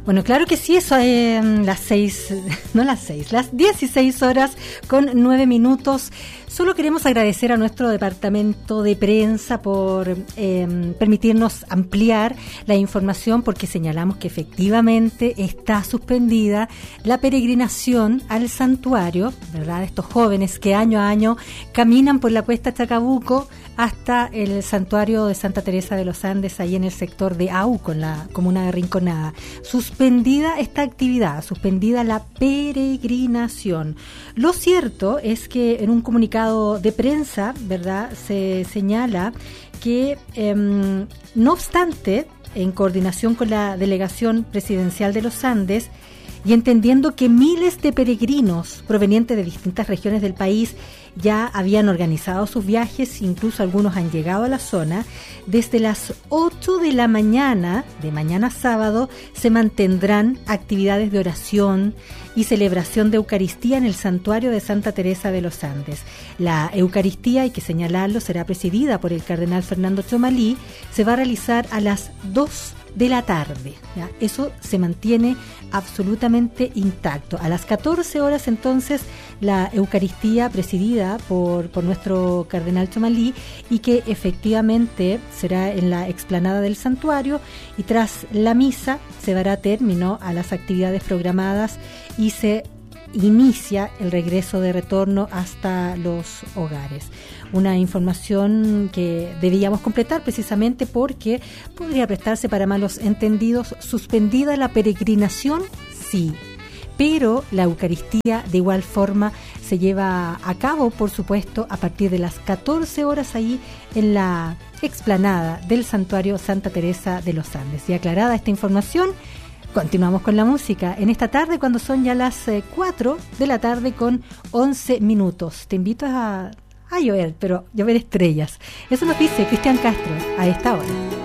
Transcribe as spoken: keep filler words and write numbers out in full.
Bueno, claro que sí, eso es eh, las seis, no las seis, las dieciséis horas con nueve minutos. Solo queremos agradecer a nuestro departamento de prensa por eh, permitirnos ampliar la información, porque señalamos que efectivamente está suspendida la peregrinación al santuario, ¿verdad? Estos jóvenes que año a año caminan por la cuesta Chacabuco hasta el santuario de Santa Teresa de los Andes, ahí en el sector de Auco, en la comuna de Rinconada. Suspendida esta actividad, suspendida la peregrinación. Lo cierto es que en un comunicado de prensa, ¿verdad?, se señala que, eh, no obstante, en coordinación con la Delegación Presidencial de los Andes, y entendiendo que miles de peregrinos provenientes de distintas regiones del país ya habían organizado sus viajes, incluso algunos han llegado a la zona, desde las ocho de la mañana, de mañana sábado, se mantendrán actividades de oración y celebración de Eucaristía en el santuario de Santa Teresa de los Andes. La Eucaristía, hay que señalarlo, será presidida por el cardenal Fernando Chomalí, se va a realizar a las dos de la tarde, ¿ya? Eso se mantiene absolutamente intacto. A las catorce horas entonces la Eucaristía presidida por, por nuestro cardenal Chomalí, y que efectivamente será en la explanada del santuario, y tras la misa se dará término a las actividades programadas y se inicia el regreso de retorno hasta los hogares. Una información que debíamos completar precisamente porque podría prestarse para malos entendidos. Suspendida la peregrinación, sí, pero la Eucaristía de igual forma se lleva a cabo, por supuesto, a partir de las catorce horas ahí en la explanada del santuario Santa Teresa de los Andes. Y aclarada esta información, continuamos con la música en esta tarde, cuando son ya las eh, cuatro de la tarde con once minutos. Te invito a, a llover, pero llover estrellas. Eso nos dice Cristian Castro a esta hora.